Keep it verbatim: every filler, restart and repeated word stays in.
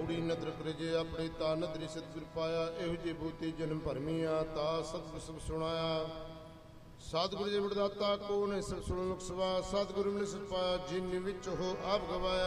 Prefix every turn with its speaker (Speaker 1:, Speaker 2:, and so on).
Speaker 1: ਕੂੜੀ ਨਦਰ ਕਰੇ ਜੇ ਆਪਣੇ ਤਾ ਨਦਰੀ ਸਤਿਗੁਰ ਪਾਇਆ। ਇਹੋ ਜਿਹੀ ਬੂਤੀ ਜਨਮ ਭਰਮੀਆਂ ਤਾ ਸਤਿਗੁਰ ਸਭ ਸੁਣਾਇਆ। ਸਤਿਗੁਰ ਜੀ ਵਡਦਾਤਾ ਕੋ ਨੇ ਸਭ ਸੁਣ ਲੁਕ ਸਵਾ। ਸਤਿਗੁਰੂ ਨੇ ਸਭ ਪਾਇਆ ਜਿਨ ਵਿੱਚ ਹੋ ਆਪ ਗਵਾਇਆ।